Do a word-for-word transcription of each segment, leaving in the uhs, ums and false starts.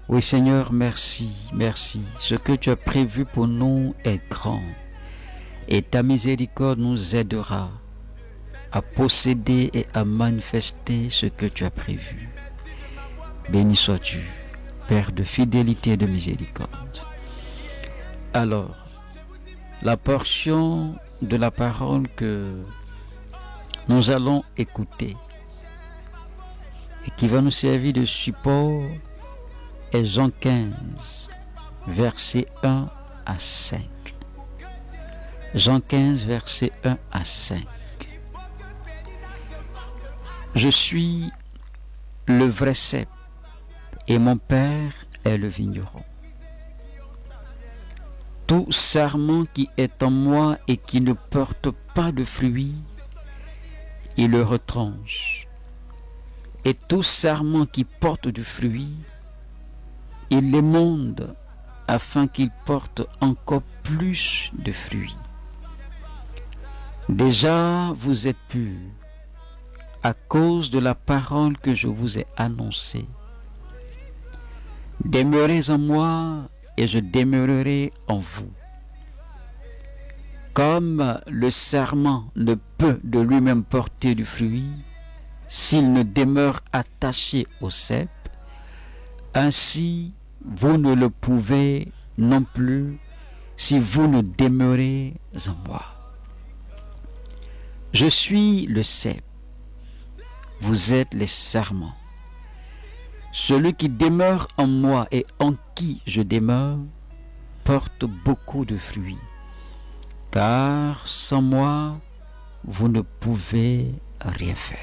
Oui Seigneur, merci, merci. Ce que tu as prévu pour nous est grand et ta miséricorde nous aidera à posséder et à manifester ce que tu as prévu. Béni sois-tu, Père de fidélité et de miséricorde. Alors, la portion de la parole que nous allons écouter et qui va nous servir de support est Jean quinze, versets un à cinq. Jean quinze, versets un à cinq. Je suis le vrai cep et mon Père est le vigneron. Tout sarment qui est en moi et qui ne porte pas de fruits, il le retranche. Et tout sarment qui porte du fruit, il l'émonde afin qu'il porte encore plus de fruits. Déjà vous êtes purs à cause de la parole que je vous ai annoncée. Demeurez en moi et je demeurerai en vous. Comme le sarment ne peut de lui-même porter du fruit s'il ne demeure attaché au cep, ainsi vous ne le pouvez non plus si vous ne demeurez en moi. Je suis le cep, vous êtes les sarments. Celui qui demeure en moi et en qui je demeure porte beaucoup de fruits, car sans moi, vous ne pouvez rien faire.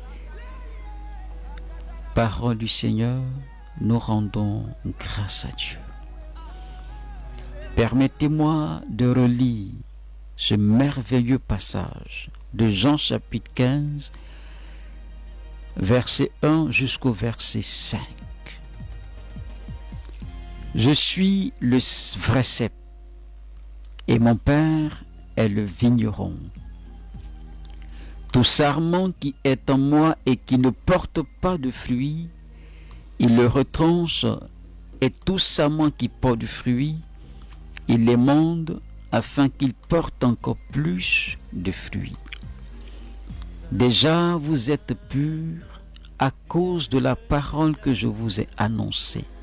Parole du Seigneur, nous rendons grâce à Dieu. Permettez-moi de relire ce merveilleux passage de Jean chapitre quinze, verset un jusqu'au verset cinq. Je suis le vrai cep et mon Père est le vigneron. Tout sarment qui est en moi et qui ne porte pas de fruits, il le retranche, et tout sarment qui porte du fruit, il l'émonde afin qu'il porte encore plus de fruits. Déjà vous êtes purs à cause de la parole que je vous ai annoncée.